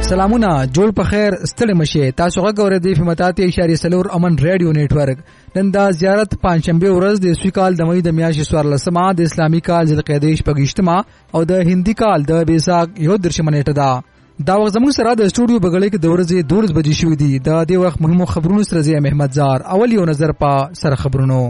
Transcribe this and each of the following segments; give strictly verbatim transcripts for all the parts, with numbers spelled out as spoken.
سلامونه جوړ په خیر ستړي مشه تاسو غوړې دی په متاتي اشاره سلور امن ریډیو نیټورک نن دا زیارت پنځشنبه ورځ د سوي کال د مې د میاشتې څوار لسمه د اسلامي کال ذل قعده پګشتما او د هندي کال د بیساک یو درشمه نیټه ده دا وخت زموږ سره د سټوډیو بغلې کې د ورځې دولس بجې شوې دي د دې وخت مهمو خبرونو سره زی محمد زار اول یو نظر په سره خبرونو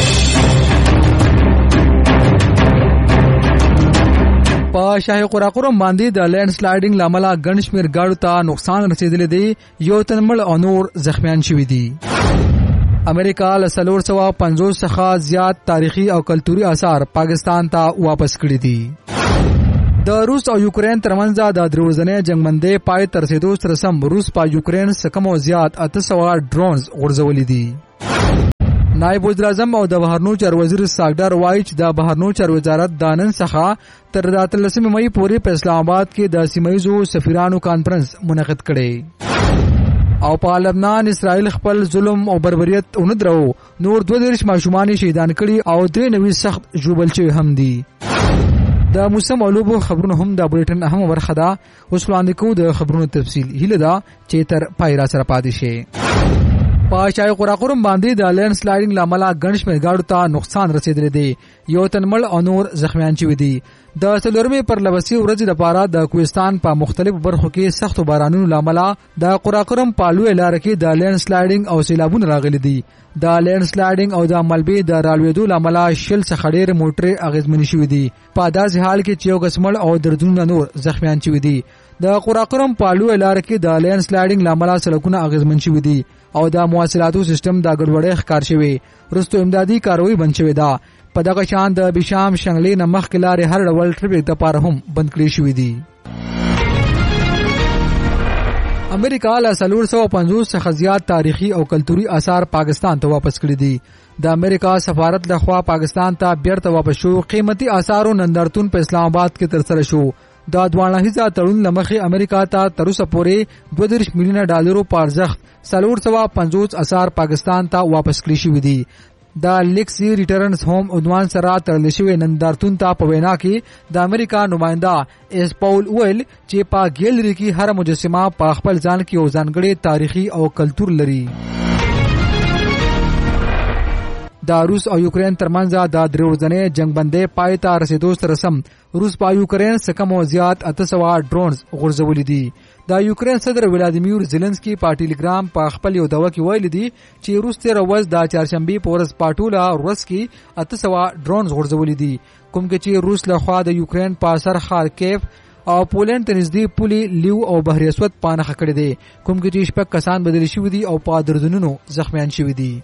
په شاهي قراقرم باندې د لینډ سلایډینګ لامل ګڼشمیر گاډو ته نقصان رسیدلی دی یو تنمل او نور زخمیان شوي دي امریکا له څلور سوه پنځوس څخه زیات تاریخي او کلتوري آثار پاکستان ته واپس کړي دي د روس او یوکرين ترمنځ د دروځنې جنگمندې پای تر رسیدو سره سم روس په یوکرين څخه مو زیات اته سوه ډرونز غورځولې دي نائب وزیر اعظم او د بهرنیو چارو وزیر ساګدار وایي چې د بهرنیو چارو وزارت د نن څخه تر اتلسمې مئی پورې په اسلام آباد کې د سیمایزو سفیرانو کانفرنس منعقد کړي او په لبنان اسرائیل خپل ظلم او بربریت اوندرو نور دوه دیرش ماشومان شهیدان کړي او درې نوي سخت ژوبل شوي هم دي د موسم اولوبو خبرونه هم د بولیټن اهم برخه ده اوس وړاندې کوو د خبرونو تفصیل هیله ده چې تر پای را سره پاتې شي په شاهي قراقرم باندې د لینډ سلایډینګ لامل ګڼشمیر گاډو ته نقصان رسیدلی دی یو تنمل او نور زخمیان شوي دي د څلورمې پر لوسي ورځې لپاره د کوهستان په مختلفو برخو کې سختو بارانونو لامل د قراقرم په لوی لار کې د لینډ سلایډینګ او سیلابونه راغلي دي د لینډ سلایډینګ او د ملبې د رالوېدو لامل شل څخه ډېر موټرې اغېزمنې شوي دي په داسې حال کې چې یو قسمل او دردونه نور زخمیان شوي دي د قراقرم په لوی لار کې د لینډ سلایډینګ لامل سړکونه اغېزمن شوي دي او د مواصلاتو سیستم د ګډوډۍ ښکار شوی رستو امدادي کاروي بند شوی دا په دغه شان د بشام شنګلې نه مخکې لارې هر ډول ټریفیک لپاره هم بند کړي شوي دي امریکا له څلور سوه پنځوس څخه زیات تاریخي او کلتوري آثار پاکستان ته واپس کړي دي د امریکا سفارت لخوا پاکستان ته بیرته واپس شو قیمتي آثارو نندارتون په اسلام آباد کې ترسره شو د دوانهیزه تړون لمخې امریکا ته تر اوسه پورې دوه دېرش میلیونه ډالرو په ارزښت څلور سوه پنځوس آثار پاکستان ته واپس کړي شوي دي د لیکسي ریټرنز ہوم عنوان سره تړل شوی نندارتون ته په وینا کې د امریکا نماینده ایس پاول ویل چې په ګیلری کې هر مجسمه په خپل ځان کې یو ځانګړی تاریخي او کلتور لري د روس او یوکرين ترمنځ د دروځنې جنگبندۍ پای ته رسیدو سره سم روس په یوکرين څخه مو زیات اته سوه ډرونز غورځولې دي د یوکرين صدر ولادیمیر زيلنسکي په ټیلیګرام په خپل یو دوا کې ویلي دي چې روس تیر ورځ د چهارشنبه په ورځ پټوله روس کې اته سوه ډرونز غورځولې دي کوم چې روس له خوا د یوکرين په سر خارکیف او پولند ته نږدې پولي لیو او بحر اسود پانخه کړی دي کوم چې شپږ کسان بدل شوي دي او په دردونو زخمیان شوي دي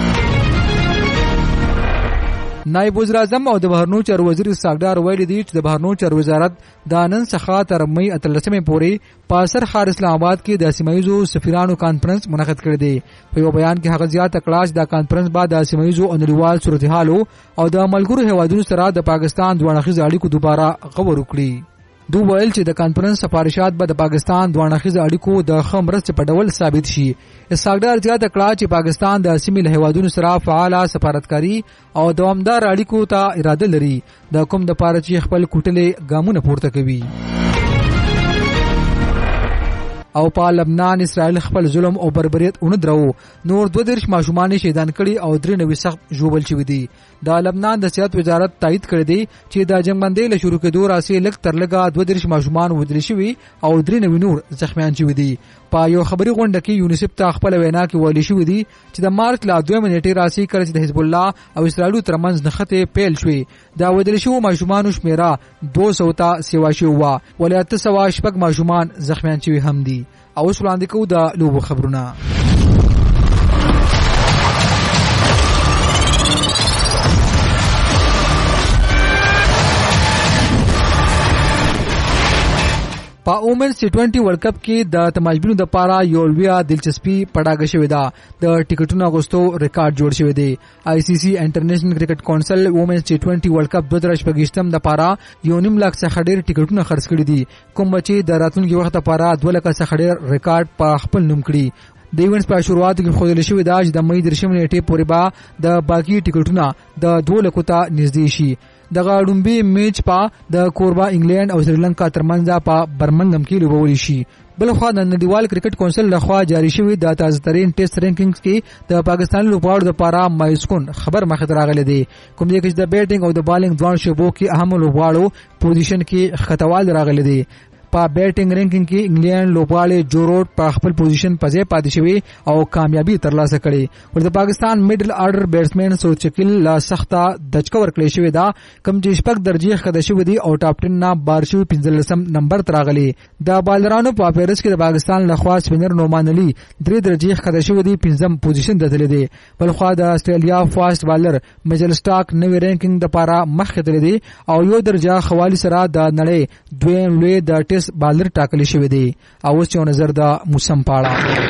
نائب وزیر اعظم او د بهرنیو چارو وزیر ساګدار ویلي دي چې د بهرنیو چارو وزارت د نن څخه تر مئی اتلسمې پورې په سر ښار اسلام آباد کې د سیمایزو سفیرانو کانفرنس منعقد کړی دی په یو بیان کې هغه زیاته کړه چې د کانفرنس بعد د سیمایزو او نړیوال صورتحال او د ملګرو هیوادونو سره د پاکستان دوانخیز اړیکو دوباره غور وکړي دوی ویل چې د کانفرنس سفارشات به د پاکستان دوانخیز اړیکو د ښه مرستې په ډول ثابت شي ساګدار زیاته کړه چې پاکستان د سیمې له هیوادونو سره فعاله سفارتکاري او دوامدار اړیکو ته اراده لري د کوم د پاره چې خپل کوټلې ګامونه پورته کوي او په لبنان اسرائیل خپل ظلم او بربریت اوندرو نور دوه دیرش ماشومان شهیدان کړي او درې نوي سخت ژوبل شوي دي د لبنان د صحت وزارت تایید کړی دی چې د جنگبندۍ له شروع کېدو راځي لږ تر لږه دوه دیرش ماشومان وژل شوي او درې نوي نور زخمیان شوي دي په یو خبري غونډه کې یونیسف ته خپل وینا کې ویلي شوی دی چې د مارچ لا دوه منټې راځي کله چې د حزب الله او اسرائیل ترمنځ نښتې پیل شوې دا وژل شوو ماشومان شمیره دوه سوه ته سیوا شوی و ولې اته سوه شپږ ماشومان زخمیان شوي هم دي او اوس وړاندې کوو د لوبو خبرونه په وومنز ټي ټوئنټي ورلد کپ کې د تماشبینو د پاره یو لویه دلچسپي پړاګه شوې ده د ټیکټونو اغوستو ریکارډ جوړ شوی دی آی سی سی انټرنیشنل کرکټ کونسل وومنز ټي ټوئنټي ورلد کپ دوه زره شپږم د پاره یو نیم لک څخه ډیر ټیکټونه خرڅ کړي دي کوم چې د راتلونکي وخت لپاره دوه لک څخه ډیر ریکارډ په خپل نوم کړي د ایونټس په شروعات کې خو شوې ده چې د مئی درشم نیټې پورې به د باقي ټیکټونه د دوه لکو ته نږدې شي دغه ډومبي میچ په د کوربا انګلند او سریلانکا ترمنځ په برمنګم کې لوبول شي بلخوا د نړیوال کرکټ کونسل لخوا جاری شوی د تازه ترین ټیسټ رینکینګز کې د پاکستان لوبغاړو لپاره مایسکون خبر مخې راغلی دی، کوم دی چې د بیټینګ او د بالینګ دوه شوبو کې اهم لوبغاړو پوزیشن کې خطوال راغلی دی. په بیټینګ رینکینګ کې انګلند لوبغاړي جو روټ په خپل پوزیشن په ځای پاتې شوی او کامیابی ترلاسه کړي. ور د پاکستان میډل آرډر بیټسمن سعود شکیل لا سخته دچکه ورکړې شوې ده، کم چې شپږ درجه خده شوې دي او ټاپ ټن نه بار شوی پنځلسم نمبر ته راغلي. د بالرانو په پیرس کې د پاکستان لخوا سپینر نومان علي درې درجه خده شوې دي، پنځم پوزیشن ته تللی دی. بلخوا د استرالیا فاست بالر میچل سټاک نوې رینکینګ د پاره مخ ته تللی دی او یو درجه خوالي سره د نړۍ دویم لوی د ټیسټ بالر ټاکل شوی دی. او اوس یو نظر د موسم پاړه.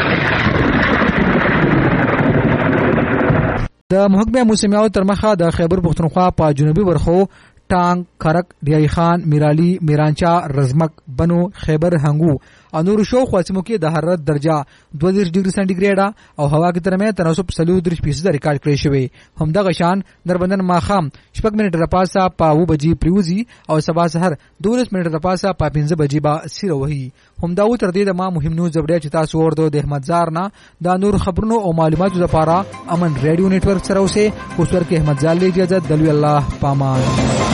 د محکمه موسمیاتو تر مخه د خیبر پختونخوا په جنوبي برخو ټانګ، کرک، ریای خان، میرالی، میرانچا، رزمک، بنو، خیبر هنګو او نور شو خواسمو کې د حرارت درجه دوه ډیګري سانتیګریډ او هوا کې ترمه تناسب څلور فیصد ریکارډ کړی شوی. همدغه شان دربندن ماخام شپږ منټه لپاسه په و بجې پریوزی او سبا سحر دولس منټه لپاسه په پنځه بجې با سیره وهي. همداو تر دې د ما مهم نیوز زبړیا چې تاسو ورته د احمد زار نه د نور خبرونو او معلوماتو لپاره امن ریډیو نتورک سره اوسه اوس ورکه احمد زال اجازه دلوي الله پامان.